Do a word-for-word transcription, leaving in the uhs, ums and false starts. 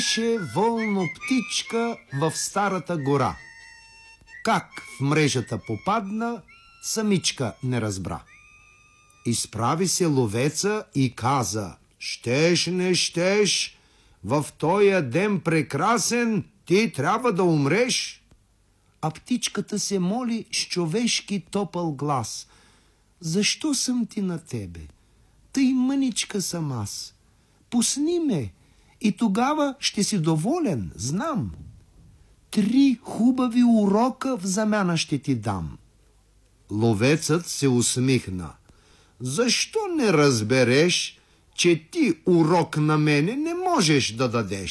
Летеше волно птичка в старата гора. Как в мрежата попадна, самичка не разбра. Изправи се ловеца и каза: щеш, не щеш, в тоя ден прекрасен ти трябва да умреш. А птичката се моли с човешки топъл глас: защо съм ти на тебе? Тъй мъничка съм аз. Пусни ме и тогава ще си доволен, знам. Три хубави урока в замяна ще ти дам. Ловецът се усмихна. Защо не разбереш, че ти урок на мене не можеш да дадеш?